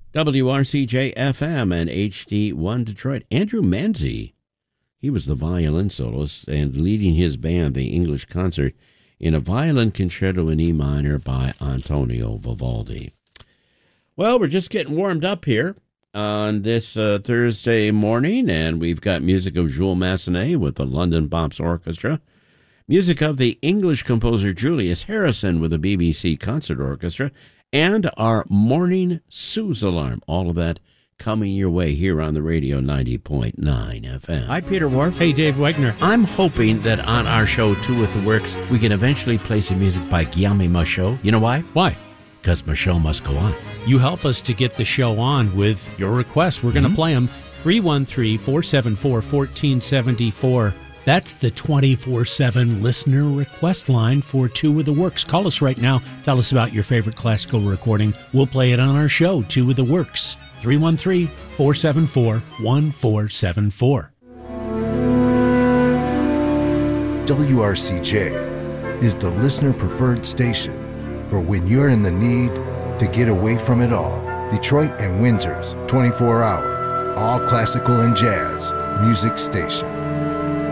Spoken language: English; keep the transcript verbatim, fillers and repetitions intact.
W R C J F M and H D one Detroit. Andrew Manzi, he was the violin soloist and leading his band, the English Concert, in a violin concerto in E minor by Antonio Vivaldi. Well, we're just getting warmed up here on this uh, Thursday morning, and we've got music of Jules Massenet with the London Pops Orchestra, music of the English composer Julius Harrison with the B B C Concert Orchestra, and our morning Suze alarm. All of that coming your way here on the radio ninety point nine F M. Hi, Peter Wharf. Hey, Dave Wegner. I'm hoping that on our show, Two with the Works, we can eventually play some music by Guillaume Michaud. You know why? Why? Because Michaud must go on. You help us to get the show on with your requests. We're going to mm-hmm. play them. three one three, four seven four, one four seven four. That's the twenty-four seven listener request line for Two with the Works. Call us right now. Tell us about your favorite classical recording. We'll play it on our show, Two with the Works. three one three, four seven four, one four seven four. W R C J is the listener-preferred station for when you're in the need to get away from it all. Detroit and Windsor's twenty-four hour, all classical and jazz music station.